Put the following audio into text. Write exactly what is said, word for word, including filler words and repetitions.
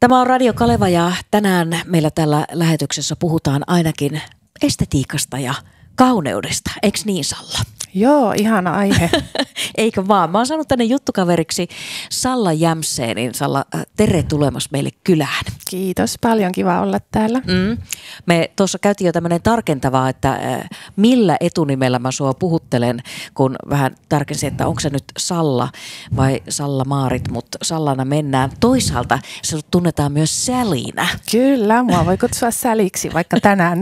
Tämä on Radio Kaleva ja tänään meillä tällä lähetyksessä puhutaan ainakin estetiikasta ja kauneudesta. Eikö niin, Salla? Joo, ihana aihe. Eikö vaan? Mä oon saanut tänne juttukaveriksi Salla Jämseen, niin Salla, tere tulemassa meille kylään. Kiitos, paljon kiva olla täällä. Mm. Me tuossa käytiin jo tämmöinen tarkentavaa, että äh, millä etunimellä mä sua puhuttelen, kun vähän tarkensin, että onko se nyt Salla vai Salla Maarit, mutta Sallana mennään. Toisaalta se tunnetaan myös Sällinä. Kyllä, mua voi kutsua Säliksi vaikka tänään.